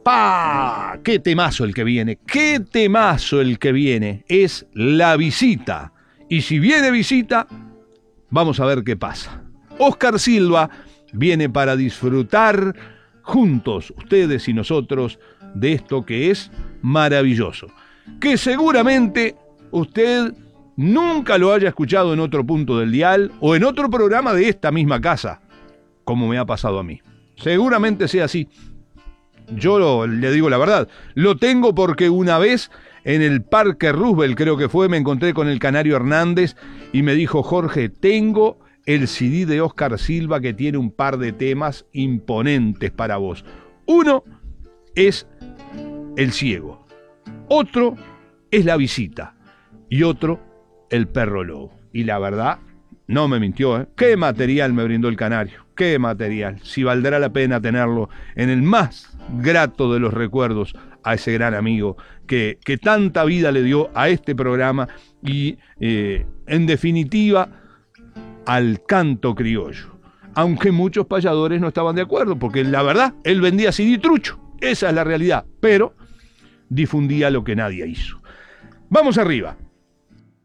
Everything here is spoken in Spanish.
¡Pa! ¡Qué temazo el que viene! ¡Qué temazo el que viene! Es La Visita. Y si viene visita, vamos a ver qué pasa. Oscar Silva viene para disfrutar juntos, ustedes y nosotros, de esto que es maravilloso. Que seguramente usted nunca lo haya escuchado en otro punto del dial o en otro programa de esta misma casa, como me ha pasado a mí. Seguramente sea así. Yo le digo la verdad, lo tengo porque una vez en el Parque Roosevelt, creo que fue, me encontré con el Canario Hernández y me dijo: Jorge, tengo el CD de Oscar Silva que tiene un par de temas imponentes para vos. Uno es El Ciego, otro es La Visita y otro El Perro Lobo. Y la verdad, no me mintió, ¿eh? Qué material me brindó el Canario, qué material. Si valdrá la pena tenerlo en el más grato de los recuerdos a ese gran amigo que tanta vida le dio a este programa y, en definitiva, al canto criollo. Aunque muchos payadores no estaban de acuerdo, porque la verdad, él vendía CD trucho, esa es la realidad, pero difundía lo que nadie hizo. Vamos arriba.